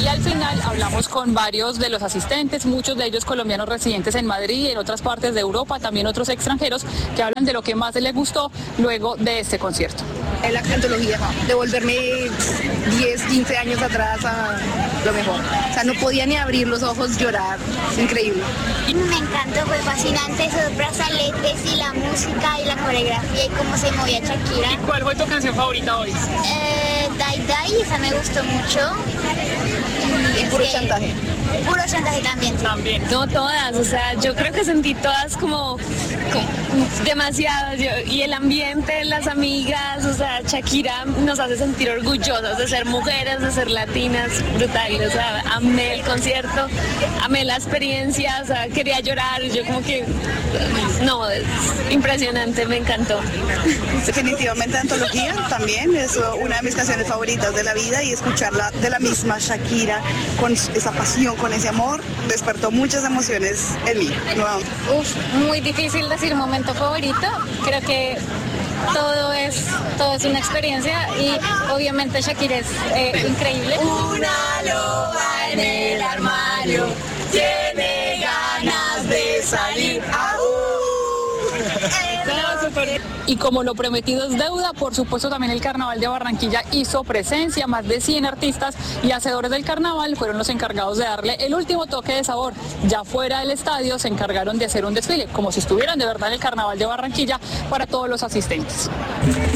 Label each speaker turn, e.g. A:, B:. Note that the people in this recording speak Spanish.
A: Y al final hablamos con varios de los asistentes, muchos de ellos colombianos residentes en Madrid y en otras partes de Europa, también otros extranjeros, que hablan de lo que más les gustó luego de este concierto.
B: La antología, devolverme 10, 15 años atrás a lo mejor. O sea, no podía ni abrir los ojos, llorar. Increíble.
C: Me encantó, fue fascinante esos brazaletes y la música y la coreografía y cómo se movía Shakira.
A: ¿Y cuál fue tu canción favorita hoy?
C: Die Die, esa me gustó mucho.
B: Y puro chantaje.
C: Puro chantaje también. Sí.
A: También.
D: No todas, o sea, yo creo que sentí todas como demasiadas, y el ambiente, las amigas, o sea, Shakira nos hace sentir orgullosas de ser mujeres, de ser latinas, brutal, o sea, amé el concierto, amé la experiencia, o sea, quería llorar, yo como que, no, es impresionante, me encantó.
B: Definitivamente Antología también es una de mis canciones favoritas de la vida, y escucharla de la misma Shakira con esa pasión, con ese amor, despertó muchas emociones en mí.
E: Muy difícil decir momento favorito, creo que todo es una experiencia y obviamente Shakira es increíble.
F: Una loba en el armario tiene ganas de salir.
A: Y como lo prometido es deuda, por supuesto también el Carnaval de Barranquilla hizo presencia. Más de 100 artistas y hacedores del carnaval fueron los encargados de darle el último toque de sabor. Ya fuera del estadio se encargaron de hacer un desfile, como si estuvieran de verdad en el Carnaval de Barranquilla, para todos los asistentes.